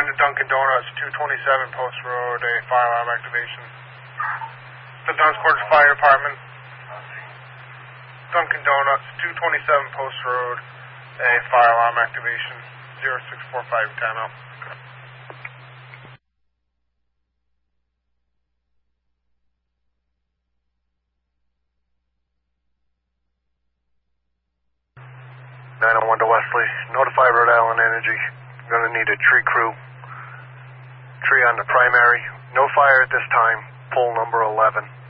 to Dunkin' Donuts, 227 Post Road, a fire alarm activation. The Duns Corners Fire Department. Dunkin' Donuts, 227 Post Road, a fire alarm activation. 064510 up. To Wesley, notify Rhode Island Energy. I'm going to need a tree crew. Tree on the primary. No fire at this time. Pole number 11.